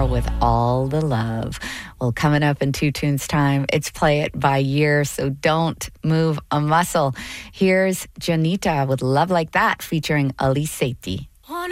tomorrow with all the love. Well, coming up in 2 Tunes time, it's Play It by Year, so don't move a muscle. Here's Janita with Love Like That featuring Ali Sethi.